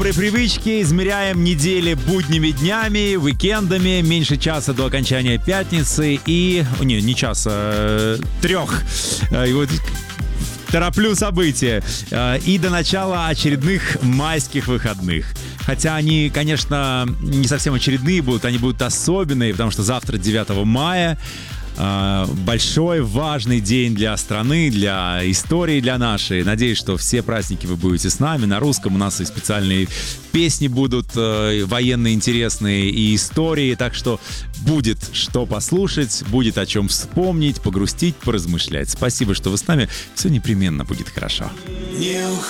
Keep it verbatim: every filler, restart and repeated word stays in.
При привычке измеряем недели будними днями, уикендами, меньше часа до окончания пятницы и... Не, не часа, трех. И вот тороплю события. И до начала очередных майских выходных. Хотя они, конечно, не совсем очередные будут, они будут особенные, потому что завтра, девятого мая, большой, важный день для страны, для истории, для нашей. Надеюсь, что все праздники вы будете с нами. На русском у нас и специальные песни будут, э, военные интересные, и истории. Так что будет что послушать, будет о чем вспомнить, погрустить, поразмышлять. Спасибо, что вы с нами. Все непременно будет хорошо.